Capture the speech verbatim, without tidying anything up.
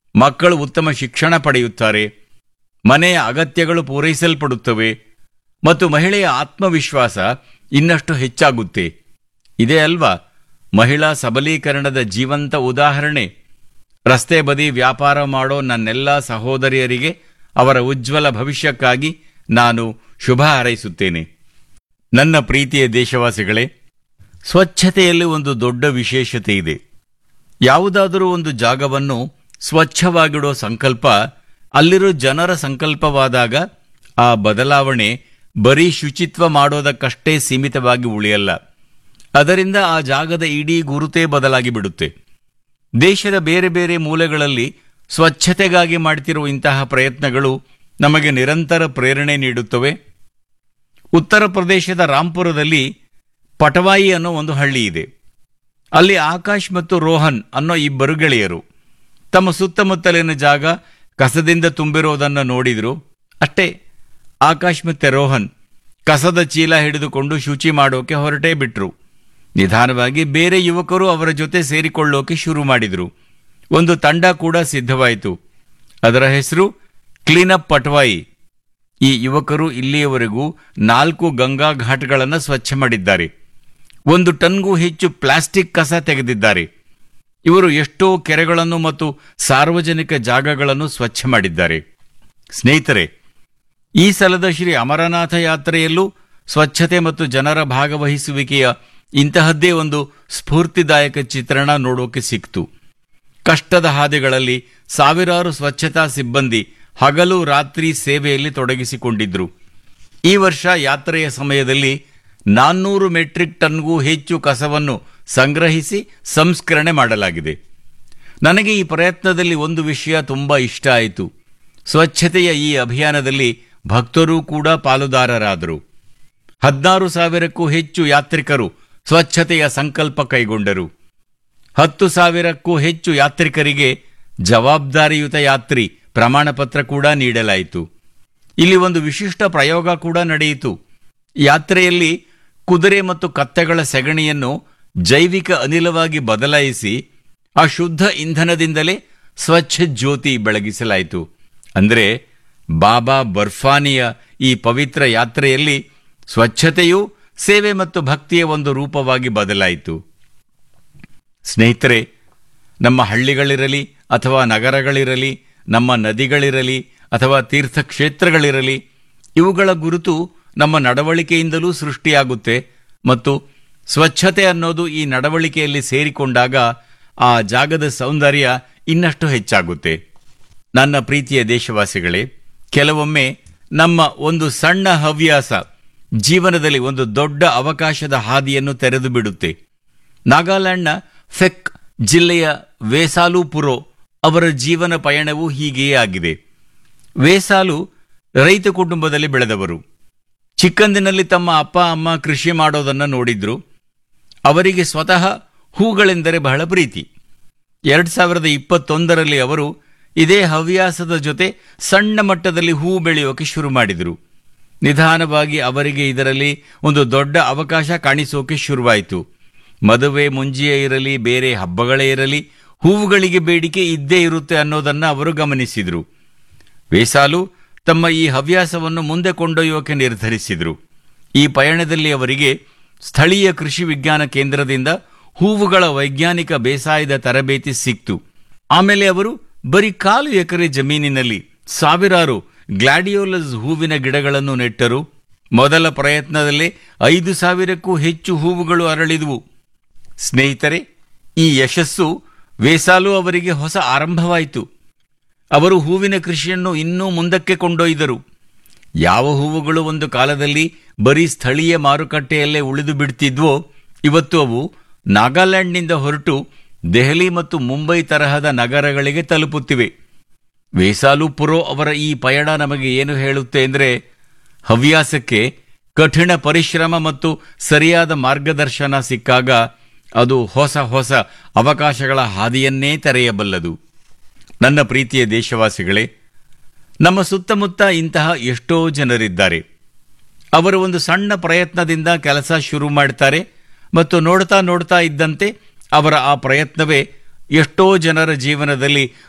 ಮಕ್ಕಳು ಉತ್ತಮ ಶಿಕ್ಷಣ ಪಡೆಯುತ್ತಾರೆ, ಮನೆಯ ಅಗತ್ಯಗಳು ಪೂರೈಸಲ್ಪಡುತ್ತವೆ ಮತ್ತು ಮಹಿಳೆಯ ಆತ್ಮವಿಶ್ವಾಸ ಇನ್ನಷ್ಟು ಹೆಚ್ಚಾಗುತ್ತೆ. ಇದೇ ಅಲ್ವಾ ಮಹಿಳಾ ಸಬಲೀಕರಣದ ಜೀವಂತ ಉದಾಹರಣೆ. ರಸ್ತೆ ಬದಿ ವ್ಯಾಪಾರ ಮಾಡೋ ನನ್ನೆಲ್ಲ ಸಹೋದರಿಯರಿಗೆ ಅವರ ಉಜ್ವಲ ಭವಿಷ್ಯಕ್ಕಾಗಿ ನಾನು ಶುಭ ಹಾರೈಸುತ್ತೇನೆ. ನನ್ನ ಪ್ರೀತಿಯ ದೇಶವಾಸಿಗಳೇ, ಸ್ವಚ್ಛತೆಯಲ್ಲಿ ಒಂದು ದೊಡ್ಡ ವಿಶೇಷತೆ ಇದೆ. ಯಾವುದಾದರೂ ಒಂದು ಜಾಗವನ್ನು ಸ್ವಚ್ಛವಾಗಿಡೋ ಸಂಕಲ್ಪ ಅಲ್ಲಿರೋ ಜನರ ಸಂಕಲ್ಪವಾದಾಗ ಆ ಬದಲಾವಣೆ ಬರೀ ಶುಚಿತ್ವ ಮಾಡೋದಕ್ಕಷ್ಟೇ ಸೀಮಿತವಾಗಿ ಉಳಿಯಲ್ಲ. ಅದರಿಂದ ಆ ಜಾಗದ ಇಡೀ ಗುರುತೇ ಬದಲಾಗಿ ಬಿಡುತ್ತೆ. ದೇಶದ ಬೇರೆ ಬೇರೆ ಮೂಲೆಗಳಲ್ಲಿ ಸ್ವಚ್ಛತೆಗಾಗಿ ಮಾಡ್ತಿರುವ ಇಂತಹ ಪ್ರಯತ್ನಗಳು ನಮಗೆ ನಿರಂತರ ಪ್ರೇರಣೆ ನೀಡುತ್ತವೆ. ಉತ್ತರ ಪ್ರದೇಶದ ರಾಂಪುರದಲ್ಲಿ ಪಟವಾಯಿ ಅನ್ನೋ ಒಂದು ಹಳ್ಳಿ ಇದೆ. ಅಲ್ಲಿ ಆಕಾಶ್ ಮತ್ತು ರೋಹನ್ ಅನ್ನೋ ಇಬ್ಬರು ಗೆಳೆಯರು ತಮ್ಮ ಸುತ್ತಮುತ್ತಲಿನ ಜಾಗ ಕಸದಿಂದ ತುಂಬಿರೋದನ್ನು ನೋಡಿದ್ರು. ಅಷ್ಟೇ, ಆಕಾಶ್ ಮತ್ತೆ ರೋಹನ್ ಕಸದ ಚೀಲ ಹಿಡಿದುಕೊಂಡು ಶುಚಿ ಮಾಡೋಕೆ ಹೊರಟೇ ಬಿಟ್ರು. ನಿಧಾನವಾಗಿ ಬೇರೆ ಯುವಕರು ಅವರ ಜೊತೆ ಸೇರಿಕೊಳ್ಳೋಕೆ ಶುರು ಮಾಡಿದ್ರು. ಒಂದು ತಂಡ ಕೂಡ ಸಿದ್ಧವಾಯಿತು. ಅದರ ಹೆಸರು ಕ್ಲೀನಪ್ ಪಟ್ವಾಯಿ. ಈ ಯುವಕರು ಇಲ್ಲಿಯವರೆಗೂ ನಾಲ್ಕು ಗಂಗಾ ಘಾಟ್ಗಳನ್ನು ಸ್ವಚ್ಛ ಮಾಡಿದ್ದಾರೆ. ಒಂದು ಟನ್ಗೂ ಹೆಚ್ಚು ಪ್ಲಾಸ್ಟಿಕ್ ಕಸ ತೆಗೆದಿದ್ದಾರೆ. ಇವರು ಎಷ್ಟೋ ಕೆರೆಗಳನ್ನು ಮತ್ತು ಸಾರ್ವಜನಿಕ ಜಾಗಗಳನ್ನು ಸ್ವಚ್ಛ ಮಾಡಿದ್ದಾರೆ. ಸ್ನೇಹಿತರೆ, ಈ ಸಲದ ಶ್ರೀ ಅಮರನಾಥ ಯಾತ್ರೆಯಲ್ಲೂ ಸ್ವಚ್ಛತೆ ಮತ್ತು ಜನರ ಭಾಗವಹಿಸುವಿಕೆಯ ಇಂತಹದ್ದೇ ಒಂದು ಸ್ಫೂರ್ತಿದಾಯಕ ಚಿತ್ರಣ ನೋಡೋಕೆ ಸಿಕ್ತು. ಕಷ್ಟದ ಹಾದಿಗಳಲ್ಲಿ ಸಾವಿರಾರು ಸ್ವಚ್ಛತಾ ಸಿಬ್ಬಂದಿ ಹಗಲು ರಾತ್ರಿ ಸೇವೆಯಲ್ಲಿ ತೊಡಗಿಸಿಕೊಂಡಿದ್ರು. ಈ ವರ್ಷ ಯಾತ್ರೆಯ ಸಮಯದಲ್ಲಿ ನಾನ್ನೂರು ಮೆಟ್ರಿಕ್ ಟನ್ಗೂ ಹೆಚ್ಚು ಕಸವನ್ನು ಸಂಗ್ರಹಿಸಿ ಸಂಸ್ಕರಣೆ ಮಾಡಲಾಗಿದೆ. ನನಗೆ ಈ ಪ್ರಯತ್ನದಲ್ಲಿ ಒಂದು ವಿಷಯ ತುಂಬ ಇಷ್ಟ ಆಯಿತು. ಸ್ವಚ್ಛತೆಯ ಈ ಅಭಿಯಾನದಲ್ಲಿ ಭಕ್ತರೂ ಕೂಡ ಪಾಲುದಾರರಾದರು. ಹದಿನಾರು ಸಾವಿರಕ್ಕೂ ಹೆಚ್ಚು ಯಾತ್ರಿಕರು ಸ್ವಚ್ಛತೆಯ ಸಂಕಲ್ಪ ಕೈಗೊಂಡರು. ಹತ್ತು ಸಾವಿರಕ್ಕೂ ಹೆಚ್ಚು ಯಾತ್ರಿಕರಿಗೆ ಜವಾಬ್ದಾರಿಯುತ ಯಾತ್ರಿ ಪ್ರಮಾಣ ಪತ್ರ ಕೂಡ ನೀಡಲಾಯಿತು. ಇಲ್ಲಿ ಒಂದು ವಿಶಿಷ್ಟ ಪ್ರಯೋಗ ಕೂಡ ನಡೆಯಿತು. ಯಾತ್ರೆಯಲ್ಲಿ ಕುದುರೆ ಮತ್ತು ಕತ್ತೆಗಳ ಸೆಗಣಿಯನ್ನು ಜೈವಿಕ ಅನಿಲವಾಗಿ ಬದಲಾಯಿಸಿ ಆ ಶುದ್ಧ ಇಂಧನದಿಂದಲೇ ಸ್ವಚ್ಛ ಜ್ಯೋತಿ ಬೆಳಗಿಸಲಾಯಿತು. ಅಂದರೆ ಬಾಬಾ ಬರ್ಫಾನಿಯ ಈ ಪವಿತ್ರ ಯಾತ್ರೆಯಲ್ಲಿ ಸ್ವಚ್ಛತೆಯು ಸೇವೆ ಮತ್ತು ಭಕ್ತಿಯ ಒಂದು ರೂಪವಾಗಿ ಬದಲಾಯಿತು. ಸ್ನೇಹಿತರೆ, ನಮ್ಮ ಹಳ್ಳಿಗಳಿರಲಿ ಅಥವಾ ನಗರಗಳಿರಲಿ, ನಮ್ಮ ನದಿಗಳಿರಲಿ ಅಥವಾ ತೀರ್ಥಕ್ಷೇತ್ರಗಳಿರಲಿ, ಇವುಗಳ ಗುರುತು ನಮ್ಮ ನಡವಳಿಕೆಯಿಂದಲೂ ಸೃಷ್ಟಿಯಾಗುತ್ತೆ ಮತ್ತು ಸ್ವಚ್ಛತೆ ಅನ್ನೋದು ಈ ನಡವಳಿಕೆಯಲ್ಲಿ ಸೇರಿಕೊಂಡಾಗ ಆ ಜಾಗದ ಸೌಂದರ್ಯ ಇನ್ನಷ್ಟು ಹೆಚ್ಚಾಗುತ್ತೆ. ನನ್ನ ಪ್ರೀತಿಯ ದೇಶವಾಸಿಗಳೇ, ಕೆಲವೊಮ್ಮೆ ನಮ್ಮ ಒಂದು ಸಣ್ಣ ಹವ್ಯಾಸ ಜೀವನದಲ್ಲಿ ಒಂದು ದೊಡ್ಡ ಅವಕಾಶದ ಹಾದಿಯನ್ನು ತೆರೆದು ಬಿಡುತ್ತೆ. ನಾಗಾಲ್ಯಾಂಡ್ನ ಫೆಕ್ ಜಿಲ್ಲೆಯ ವೇಸಾಲು ಪುರೋ ಅವರ ಜೀವನ ಪಯಣವೂ ಹೀಗೆಯೇ ಆಗಿದೆ. ವೇಸಾಲು ರೈತ ಕುಟುಂಬದಲ್ಲಿ ಬೆಳೆದವರು. ಚಿಕ್ಕಂದಿನಲ್ಲಿ ತಮ್ಮ ಅಪ್ಪ ಅಮ್ಮ ಕೃಷಿ ಮಾಡೋದನ್ನು ನೋಡಿದ್ರು. ಅವರಿಗೆ ಸ್ವತಃ ಹೂಗಳೆಂದರೆ ಬಹಳ ಪ್ರೀತಿ. ಎರಡು ಸಾವಿರದ ಇಪ್ಪತ್ತೊಂದರಲ್ಲಿ ಅವರು ಇದೇ ಹವ್ಯಾಸದ ಜೊತೆ ಸಣ್ಣ ಮಟ್ಟದಲ್ಲಿ ಹೂ ಬೆಳೆಯೋಕೆ ಶುರು ಮಾಡಿದರು. ನಿಧಾನವಾಗಿ ಅವರಿಗೆ ಇದರಲ್ಲಿ ಒಂದು ದೊಡ್ಡ ಅವಕಾಶ ಕಾಣಿಸೋಕೆ ಶುರುವಾಯಿತು. ಮದುವೆ ಮುಂಜಿಯೇ ಇರಲಿ, ಬೇರೆ ಹಬ್ಬಗಳೇ ಇರಲಿ, ಹೂವುಗಳಿಗೆ ಬೇಡಿಕೆ ಇದ್ದೇ ಇರುತ್ತೆ ಅನ್ನೋದನ್ನು ಅವರು ಗಮನಿಸಿದರು. ವೇಸಾಲು ತಮ್ಮ ಈ ಹವ್ಯಾಸವನ್ನು ಮುಂದೆ ಕೊಂಡೊಯ್ಯೋಕೆ ನಿರ್ಧರಿಸಿದರು. ಈ ಪಯಣದಲ್ಲಿ ಅವರಿಗೆ ಸ್ಥಳೀಯ ಕೃಷಿ ವಿಜ್ಞಾನ ಕೇಂದ್ರದಿಂದ ಹೂವುಗಳ ವೈಜ್ಞಾನಿಕ ಬೇಸಾಯದ ತರಬೇತಿ ಸಿಕ್ತು. ಆಮೇಲೆ ಅವರು ಬರೀ ಕಾಲು ಎಕರೆ ಜಮೀನಿನಲ್ಲಿ ಸಾವಿರಾರು ಗ್ಲಾಡಿಯೋಲಸ್ ಹೂವಿನ ಗಿಡಗಳನ್ನು ನೆಟ್ಟರು. ಮೊದಲ ಪ್ರಯತ್ನದಲ್ಲೇ ಐದು ಸಾವಿರಕ್ಕೂ ಹೆಚ್ಚು ಹೂವುಗಳು ಅರಳಿದವು. ಸ್ನೇಹಿತರೆ, ಈ ಯಶಸ್ಸು ವೇಸಾಲು ಅವರಿಗೆ ಹೊಸ ಆರಂಭವಾಯಿತು. ಅವರು ಹೂವಿನ ಕೃಷಿಯನ್ನು ಇನ್ನೂ ಮುಂದಕ್ಕೆ ಕೊಂಡೊಯ್ದರು. ಯಾವ ಹೂವುಗಳು ಒಂದು ಕಾಲದಲ್ಲಿ ಬರೀ ಸ್ಥಳೀಯ ಮಾರುಕಟ್ಟೆಯಲ್ಲೇ ಉಳಿದು ಬಿಡ್ತಿದ್ವೋ, ಇವತ್ತು ಅವು ನಾಗಾಲ್ಯಾಂಡ್ನಿಂದ ಹೊರಟು ದೆಹಲಿ ಮತ್ತು ಮುಂಬೈ ತರಹದ ನಗರಗಳಿಗೆ ತಲುಪುತ್ತಿವೆ. ವೇಸಾಲು ಪುರೋ ಅವರ ಈ ಪಯಣ ನಮಗೆ ಏನು ಹೇಳುತ್ತೆ ಅಂದರೆ, ಹವ್ಯಾಸಕ್ಕೆ ಕಠಿಣ ಪರಿಶ್ರಮ ಮತ್ತು ಸರಿಯಾದ ಮಾರ್ಗದರ್ಶನ ಸಿಕ್ಕಾಗ ಅದು ಹೊಸ ಹೊಸ ಅವಕಾಶಗಳ ಹಾದಿಯನ್ನೇ ತೆರೆಯಬಲ್ಲದು. ನನ್ನ ಪ್ರೀತಿಯ ದೇಶವಾಸಿಗಳೇ, ನಮ್ಮ ಸುತ್ತಮುತ್ತ ಇಂತಹ ಎಷ್ಟೋ ಜನರಿದ್ದಾರೆ. ಅವರು ಒಂದು ಸಣ್ಣ ಪ್ರಯತ್ನದಿಂದ ಕೆಲಸ ಶುರು ಮಾಡ್ತಾರೆ ಮತ್ತು ನೋಡ್ತಾ ನೋಡ್ತಾ ಇದ್ದಂತೆ ಅವರ ಆ ಪ್ರಯತ್ನವೇ ಎಷ್ಟೋ ಜನರ ಜೀವನದಲ್ಲಿ